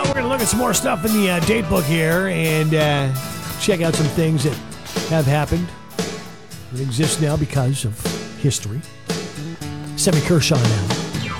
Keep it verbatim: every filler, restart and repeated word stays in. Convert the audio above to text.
we're going to look at some more stuff in the uh, date book here and uh, check out some things that have happened that exist now because of history. Sammy Kershaw now.